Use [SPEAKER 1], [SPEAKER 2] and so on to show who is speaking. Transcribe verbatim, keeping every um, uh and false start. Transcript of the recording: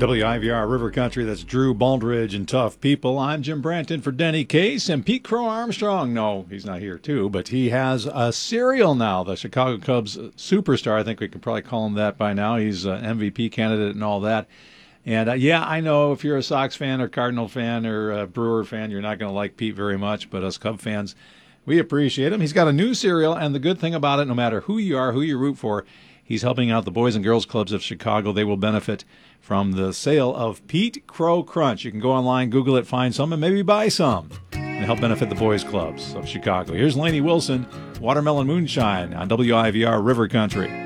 [SPEAKER 1] W I V R River Country, that's Drew Baldridge and Tough People. I'm Jim Branton for Denny Case, and Pete Crow Armstrong, no, he's not here too, but he has a cereal now, the Chicago Cubs superstar. I think we can probably call him that by now. He's an M V P candidate and all that. And uh, yeah, I know if you're a Sox fan or Cardinal fan or a Brewer fan, you're not going to like Pete very much, but us Cub fans, we appreciate him. He's got a new cereal, and the good thing about it, no matter who you are, who you root for, he's helping out the Boys and Girls Clubs of Chicago. They will benefit from the sale of Pete Crow Crunch. You can go online, Google it, find some, and maybe buy some and help benefit the Boys Clubs of Chicago. Here's Lainey Wilson, Watermelon Moonshine on W I V R River Country.